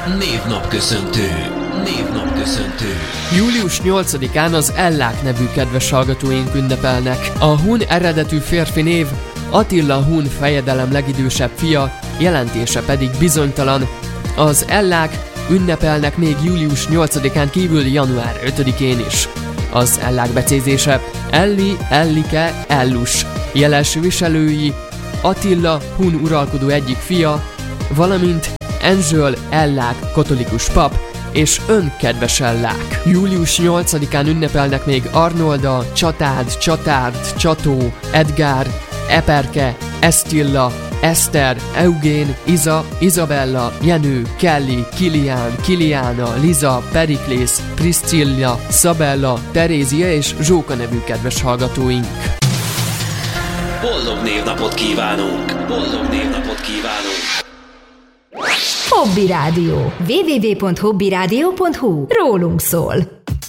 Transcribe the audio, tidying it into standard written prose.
Névnapköszöntő. Július 8-án az Ellák nevű kedves hallgatóink ünnepelnek. A hun eredetű férfi név Attila hun fejedelem legidősebb fia, jelentése pedig bizonytalan. Az Ellák ünnepelnek még július 8-án kívül január 5-én is. Az Ellák becézése Elli, Ellike, Ellus. Jeles viselői Attila hun uralkodó egyik fia, valamint Enzsöl Ellák katolikus pap és önkedves Ellák. Július 8-án ünnepelnek még Arnolda, Csatád, Csatárd, Csató, Edgár, Eperke, Esztilla, Eszter, Eugén, Iza, Izabella, Jenő, Kelly, Kilián, Kiliána, Liza, Periklész, Priscilla, Szabella, Terézia és Zsóka nevű kedves hallgatóink. Boldog névnapot kívánunk! Hobby Rádió. www.hobbyradio.hu. Rólunk szól.